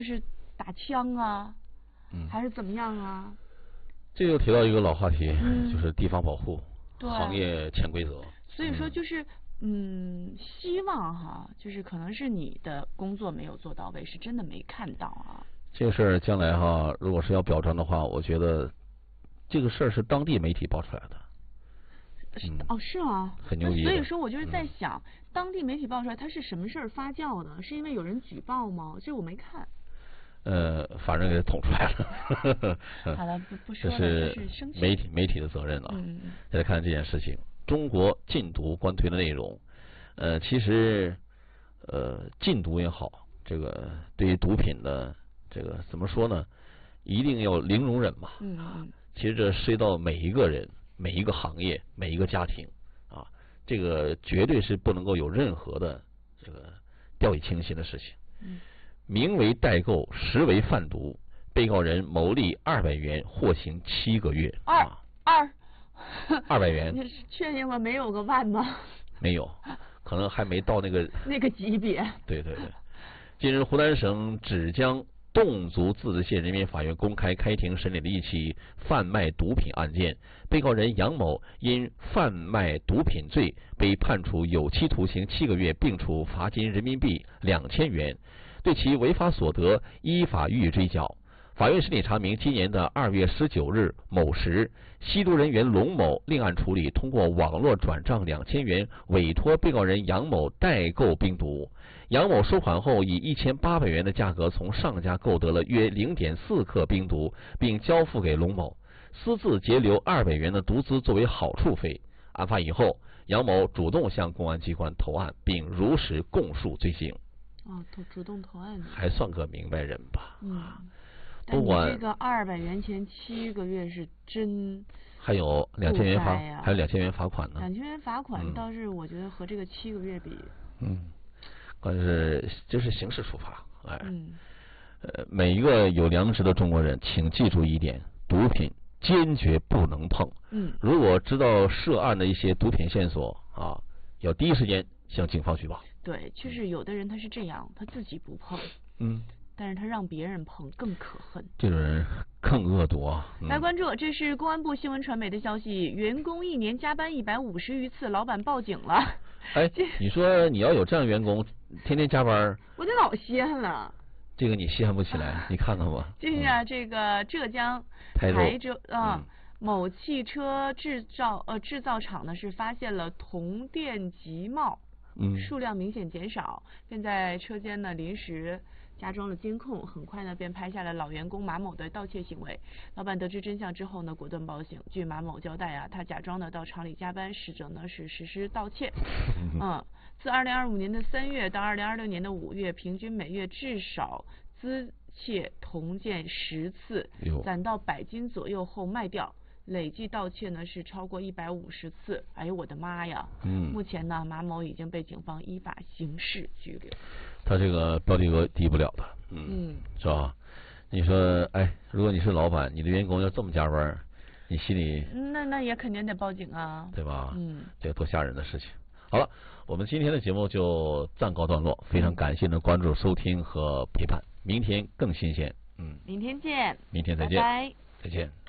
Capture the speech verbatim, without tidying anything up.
就是打枪啊， 嗯， 还是怎么样啊？ 这又提到一个老话题， 嗯、 就是地方保护、 对行业潜规则。 所以说就是嗯，希望哈，就是可能是你的工作没有做到位，是真的没看到啊。 这个事儿将来哈，如果是要表彰的话，我觉得这个事儿是当地媒体爆出来的。 嗯、哦，是吗？ 很牛逼。 所以说我就是在想，嗯、当地媒体爆出来，它是什么事儿发酵的？是因为有人举报吗？这我没看。 呃，反正给捅出来了。 好了，不不说了， 这是媒体媒体的责任了。 嗯。 再来看这件事情，中国禁毒官推的内容，呃，其实呃禁毒也好，这个对于毒品的这个怎么说呢？一定要零容忍嘛。 嗯嗯。 其实这涉及到每一个人、每一个行业、每一个家庭啊，这个绝对是不能够有任何的这个掉以轻心的事情。 嗯。 名为代购，实为贩毒，被告人牟利二百元，获刑七个月。 二二二百元？ 你确定吗？没有个万吗？ 没有，可能还没到那个那个级别。 对对对。近日，湖南省芷江侗族自治县人民法院公开开庭审理了一起贩卖毒品案件，被告人杨某因贩卖毒品罪被判处有期徒刑七个月，并处罚金人民币两千元。对其违法所得依法予以追缴。法院审理查明，今年的二月十九日某时，吸毒人员龙某另案处理，通过网络转账两千元，委托被告人杨某代购冰毒。杨某收款后，以一千八百元的价格从上家购得了约零点四克冰毒，并交付给龙某，私自截留二百元的毒资作为好处费。案发以后，杨某主动向公安机关投案，并如实供述罪行。 哦，投主动投案， 还算个明白人吧。 嗯， 不管这个二百元钱七个月是真， 还有两千元罚，还有两千元罚款呢。 两千元罚款倒是我觉得和这个七个月比， 嗯，关键是这是刑事处罚，哎， 嗯， 呃，每一个有良知的中国人，请记住一点：毒品坚决不能碰。 嗯， 如果知道涉案的一些毒品线索啊，要第一时间向警方举报。 对，就是有的人他是这样，他自己不碰， 嗯， 但是他让别人碰更可恨， 这种人更恶毒啊。 嗯、来关注，这是公安部新闻传媒的消息，员工一年加班一百五十余次，老板报警了。 哎，你说你要有这样员工，天天加班， 我就老稀罕了。 这个你稀罕不起来，你看看吧。 近日啊，这个浙江台州啊、嗯、某汽车制造呃制造厂呢是发现了铜电极帽。 嗯， 数量明显减少，便在车间呢临时加装了监控，很快呢便拍下了老员工马某的盗窃行为。老板得知真相之后呢，果断报警。据马某交代啊，他假装呢到厂里加班，实则呢是实施盗窃。嗯，自二零二五年的三月到二零二六年的五月，平均每月至少资窃铜件十次，攒到百斤左右后卖掉。累计盗窃呢是超过一百五十次，哎呦我的妈呀！ 嗯， 目前呢马某已经被警方依法刑事拘留。 他这个标的额低不了的，嗯，嗯是吧？你说，哎，如果你是老板，你的员工要这么加班，你心里那那也肯定得报警啊， 对吧？ 嗯， 这个多吓人的事情。好了，我们今天的节目就暂告段落，非常感谢您的关注、收听和陪伴，明天更新鲜，嗯， 明天见， 明天再见， 拜拜， 再见。